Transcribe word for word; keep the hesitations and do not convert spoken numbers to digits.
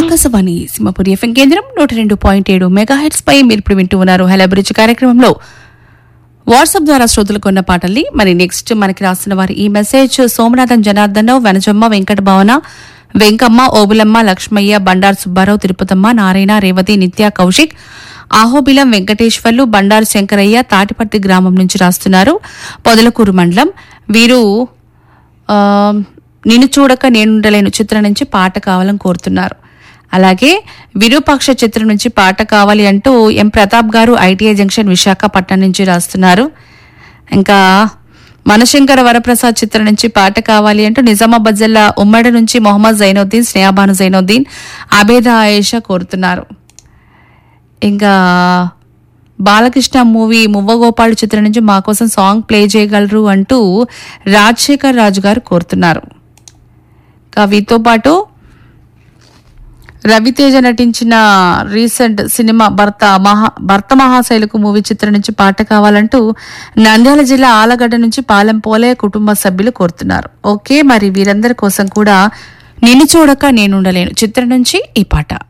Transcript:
Akashvani Simhapuri FM కేంద్రం నూట రెండు పాయింట్ ఏడు మెగాహెట్స్ పై మీరు ఇప్పుడు వింటూ ఉన్నారు హలో అభిరుచి కార్యక్రమంలో వాట్సాప్ ద్వారా శ్రోతలు కొన్న పాటల్ని. మరి నెక్స్ట్ మనకి రాస్తున్న వారి ఈ మెసేజ్ సోమనాథం జనార్దన్, వెనజమ్మ, వెంకట భవన, వెంకమ్మ, ఓబులమ్మ, లక్ష్మయ్య, బండారు సుబ్బారావు, తిరుపతమ్మ, నారాయణ, రేవతి, నిత్య, కౌశిక్, ఆహోబిలం, వెంకటేశ్వర్లు, బండారు శంకరయ్య తాటిపర్తి గ్రామం నుంచి రాస్తున్నారు. పొదలకూరు మండలం వీరు ఆ, నిన్ను చూడక నేనుండలేను చిత్రం నుంచి పాట కావాలని కోరుతున్నారు. అలాగే విరూపాక్ష చిత్రం నుంచి పాట కావాలి అంటూ ఎం ప్రతాప్ గారు ఐటీఐ జంక్షన్ విశాఖపట్నం నుంచి రాస్తున్నారు. ఇంకా మనశంకర వరప్రసాద్ చిత్రం నుంచి పాట కావాలి అంటూ నిజామాబాద్ జిల్లా ఉమ్మడి నుంచి మొహమ్మద్ జైనుద్దీన్, స్నేహాబాను జైనుద్దీన్, అబేద ఆయేషా కోరుతున్నారు. ఇంకా బాలకృష్ణ మూవీ మువ్వగోపాలు చిత్రం నుంచి మా కోసం సాంగ్ ప్లే చేయగలరు అంటూ రాజశేఖర్ రాజు గారు కోరుతున్నారు. వీటితో పాటు రవితేజ నటించిన రీసెంట్ సినిమా భర్త మహా భర్త మహాశైలకు మూవీ చిత్రం నుంచి పాట కావాలంటూ నంద్యాల జిల్లా ఆలగడ్డ నుంచి పాలెం పోలే కుటుంబ సభ్యులు కోరుతున్నారు. ఓకే, మరి వీరందరి కోసం కూడా నిన్ను చూడక నేనుండలేను చిత్రం నుంచి ఈ పాట.